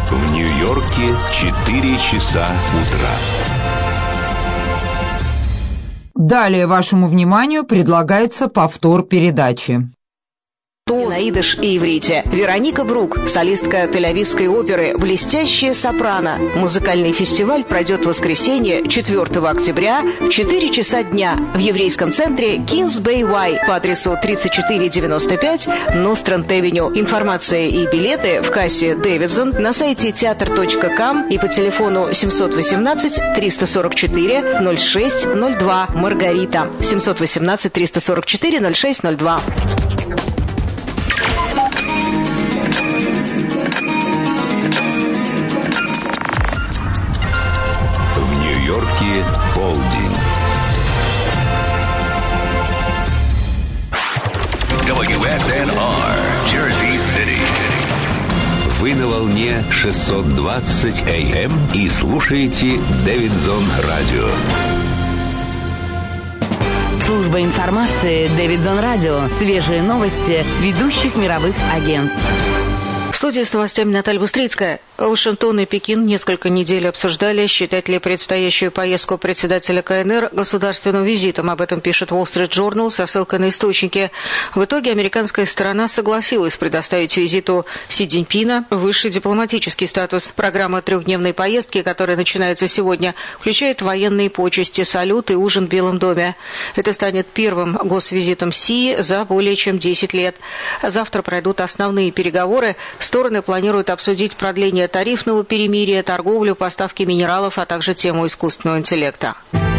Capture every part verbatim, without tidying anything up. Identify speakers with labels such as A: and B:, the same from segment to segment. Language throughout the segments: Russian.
A: В Нью-Йорке четыре часа утра.
B: Далее вашему вниманию предлагается повтор передачи.
C: На идиш и иврите. Вероника Брук, солистка Тель-Авивской оперы, блестящая сопрано. Музыкальный фестиваль пройдет в воскресенье, четвёртого октября, в четыре часа дня в еврейском центре Kings Bay Y по адресу тридцать четыре девяносто пять Nostrand-Авеню. Информация и билеты в кассе Davidson на сайте театр точка ком и по телефону семьсот восемнадцать триста сорок четыре ноль шесть ноль два. Маргарита. семьсот восемнадцать триста сорок четыре ноль шесть ноль два.
A: Полдень. дабл ю эс эн ар, Jersey City. Вы на волне шестьсот двадцать эй эм и слушаете Davidson Radio.
D: Служба информации Davidson Radio. Свежие новости ведущих мировых агентств.
C: В студии с новостями Наталья Бустрицкая. Вашингтон и Пекин несколько недель обсуждали, считать ли предстоящую поездку председателя ка эн эр государственным визитом. Об этом пишет Wall Street Journal со ссылкой на источники. В итоге американская сторона согласилась предоставить визиту Си Цзиньпина высший дипломатический статус. Программа трехдневной поездки, которая начинается сегодня, включает военные почести, салют и ужин в Белом доме. Это станет первым госвизитом Си за более чем десять лет. Завтра пройдут основные переговоры. Стороны планируют обсудить продление тарифного перемирия, торговлю, поставки минералов, а также тему искусственного интеллекта.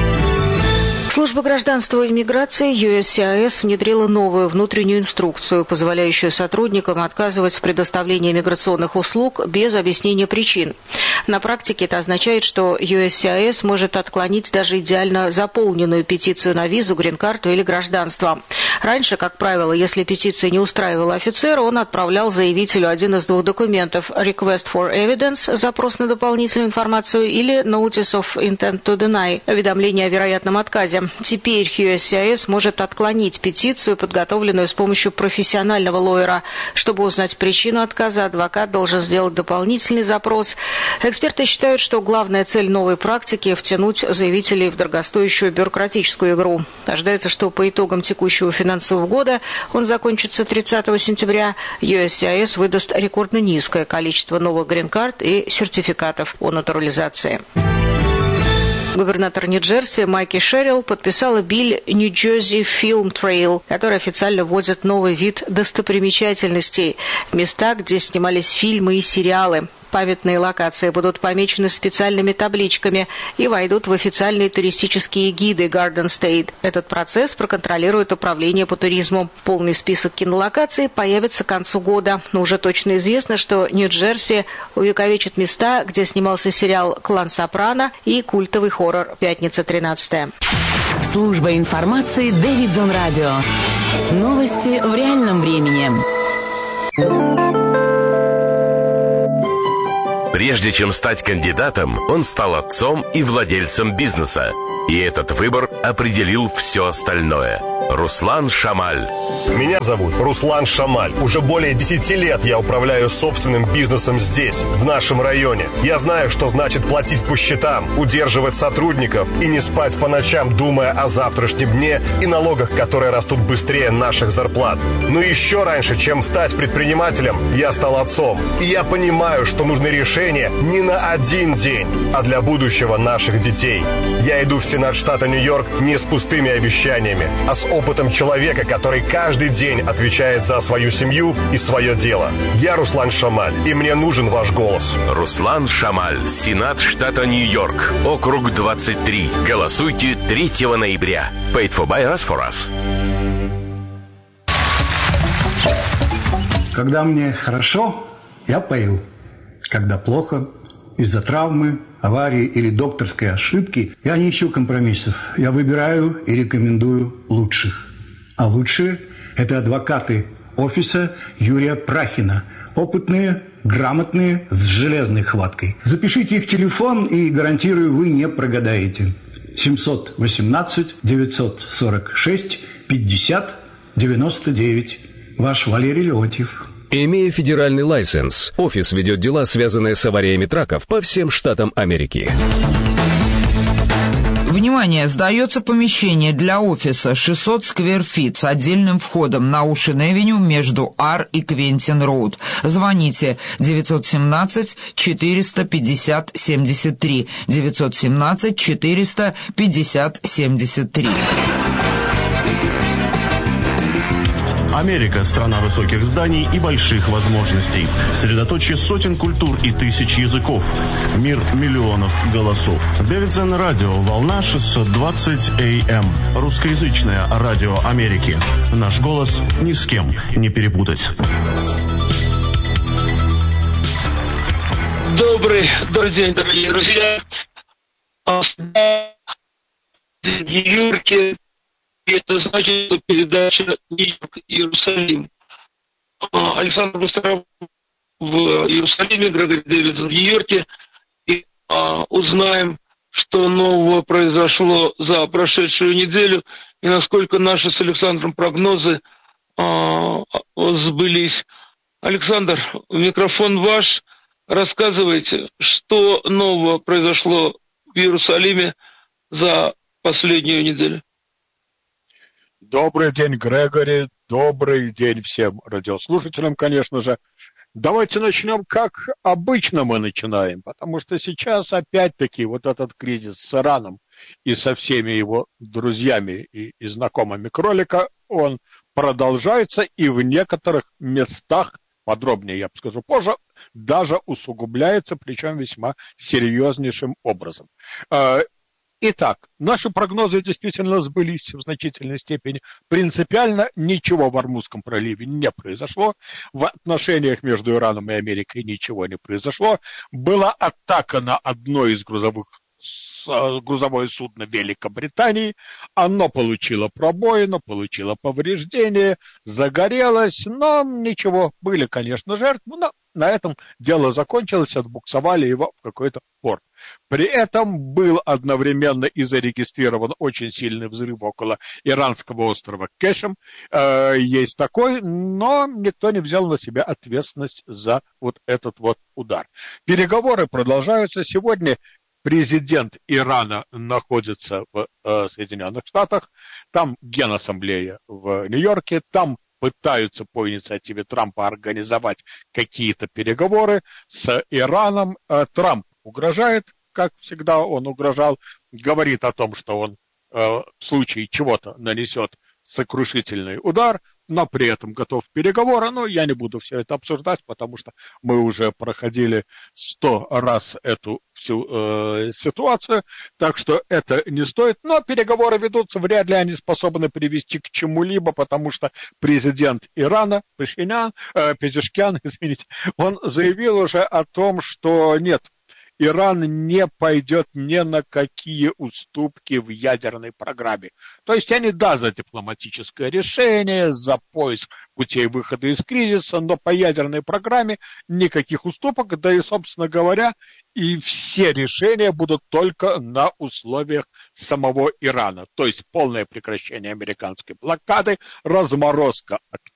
C: Служба гражданства и иммиграции ю эс си ай эс внедрила новую внутреннюю инструкцию, позволяющую сотрудникам отказывать в предоставлении миграционных услуг без объяснения причин. На практике это означает, что ю эс си ай эс может отклонить даже идеально заполненную петицию на визу, грин-карту или гражданство. Раньше, как правило, если петиция не устраивала офицера, он отправлял заявителю один из двух документов: Request for Evidence – запрос на дополнительную информацию, или Notice of Intent to Deny – уведомление о вероятном отказе. Теперь ю эс си ай эс может отклонить петицию, подготовленную с помощью профессионального лоера. Чтобы узнать причину отказа, адвокат должен сделать дополнительный запрос. Эксперты считают, что главная цель новой практики – втянуть заявителей в дорогостоящую бюрократическую игру. Ожидается, что по итогам текущего финансового года, он закончится тридцатого сентября, ю эс си ай эс выдаст рекордно низкое количество новых грин-карт и сертификатов о натурализации. Губернатор Нью-Джерси Майки Шерилл подписала билл New Jersey Film Trail, который официально вводит новый вид достопримечательностей – места, где снимались фильмы и сериалы. Памятные локации будут помечены специальными табличками и войдут в официальные туристические гиды Garden State. Этот процесс проконтролирует Управление по туризму. Полный список кинолокаций появится к концу года. Но уже точно известно, что Нью-Джерси увековечит места, где снимался сериал «Клан Сопрано» и культовый хоррор «Пятница тринадцатая».
D: Служба информации Davidson Radio. Новости в реальном времени.
E: Прежде чем стать кандидатом, он стал отцом и владельцем бизнеса. И этот выбор определил все остальное. Руслан Шамаль.
F: Меня зовут Руслан Шамаль. Уже более десяти лет я управляю собственным бизнесом здесь, в нашем районе. Я знаю, что значит платить по счетам, удерживать сотрудников и не спать по ночам, думая о завтрашнем дне и налогах, которые растут быстрее наших зарплат. Но еще раньше, чем стать предпринимателем, я стал отцом. И я понимаю, что нужны решения не на один день, а для будущего наших детей. Я иду в Сенат штата Нью-Йорк не с пустыми обещаниями, а с опытом человека, который каждый день отвечает за свою семью и свое дело. Я Руслан Шамаль, и мне нужен ваш голос.
E: Руслан Шамаль, Сенат штата Нью-Йорк, округ двадцать три. Голосуйте третьего ноября. Paid for by us for us.
G: Когда мне хорошо, я пою. Когда плохо, из-за травмы, аварии или докторской ошибки, я не ищу компромиссов. Я выбираю и рекомендую лучших. А лучшие – это адвокаты офиса Юрия Прахина. Опытные, грамотные, с железной хваткой. Запишите их телефон, и, гарантирую, вы не прогадаете. семьсот восемнадцать девятьсот сорок шесть пятьдесят девяносто девять. Ваш Валерий Леонтьев.
A: Имея федеральный лайсенс, офис ведет дела, связанные с авариями траков по всем штатам Америки.
B: Внимание! Сдается помещение для офиса шестьсот сквер фит с отдельным входом на Оушен-Эвеню между Ар и Квентин-Роуд. Звоните девятьсот семнадцать четыреста пятьдесят семьдесят три, девятьсот семнадцать четыреста пятьдесят семьдесят три.
H: Америка – страна высоких зданий и больших возможностей. Средоточие сотен культур и тысяч языков. Мир миллионов голосов. Дэвидсон радио, волна шестьсот двадцать эй эм. Русскоязычное радио Америки. Наш голос ни с кем не перепутать.
I: Добрый, добрый день, дорогие друзья. В Нью-Йорке это значит, что передача Нью-Йорк-Иерусалим. Александр Быстров в Иерусалиме, Грегори Дэвидсон в Нью-Йорке. И а, узнаем, что нового произошло за прошедшую неделю и насколько наши с Александром прогнозы а, сбылись. Александр, микрофон ваш. Рассказывайте, что нового произошло в Иерусалиме за последнюю неделю.
J: Добрый день, Грегори. Добрый день всем радиослушателям, конечно же. Давайте начнем, как обычно мы начинаем, потому что сейчас опять-таки вот этот кризис с Ираном и со всеми его друзьями и, и знакомыми кролика, он продолжается и в некоторых местах, подробнее я скажу позже, даже усугубляется, причем весьма серьезнейшим образом. Итак, наши прогнозы действительно сбылись в значительной степени. Принципиально ничего в Ормузском проливе не произошло. В отношениях между Ираном и Америкой ничего не произошло. Была атака на одно из грузовых грузовое судно Великобритании. Оно получило пробоину, получило повреждения, загорелось, но ничего, были, конечно, жертвы, но на этом дело закончилось, отбуксовали его в какой-то порт. При этом был одновременно и зарегистрирован очень сильный взрыв около иранского острова Кешем. Э, есть такой, но никто не взял на себя ответственность за вот этот вот удар. Переговоры продолжаются. Сегодня президент Ирана находится в э, Соединенных Штатах, там Генассамблея в Нью-Йорке, там пытаются по инициативе Трампа организовать какие-то переговоры с Ираном. Э, Трамп угрожает, как всегда он угрожал, говорит о том, что он э, в случае чего-то нанесет сокрушительный удар, но при этом готов к переговорам. Но я не буду все это обсуждать, потому что мы уже проходили сто раз эту всю э, ситуацию, так что это не стоит. Но переговоры ведутся, вряд ли они способны привести к чему-либо, потому что президент Ирана, Пешинян, э, Пезешкян, извините, он заявил уже о том, что нет, Иран не пойдет ни на какие уступки в ядерной программе. То есть они, да, за дипломатическое решение, за поиск путей выхода из кризиса, но по ядерной программе никаких уступок, да и, собственно говоря, и все решения будут только на условиях самого Ирана. То есть полное прекращение американской блокады, разморозка